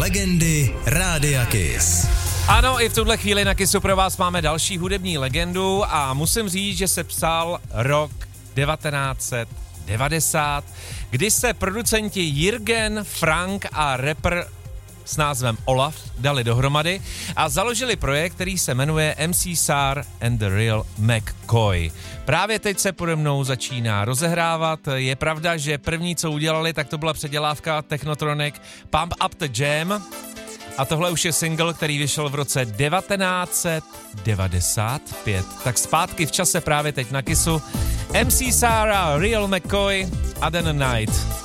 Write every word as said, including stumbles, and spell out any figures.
Legendy Rádia Kiss. Ano, i v tuhle chvíli na Kissu pro vás máme další hudební legendu a musím říct, že se psal rok devatenáct set devadesát, kdy se producenti Jürgen, Frank a rapper s názvem Olaf dali dohromady a založili projekt, který se jmenuje M C Sar and the Real McCoy. Právě teď se pode mnou začíná rozehrávat. Je pravda, že první, co udělali, tak to byla předělávka Technotronic Pump Up the Jam. A tohle už je single, který vyšel v roce devatenáct set devadesát pět. Tak zpátky v čase právě teď na Kissu. M C Sar a Real McCoy a The Night.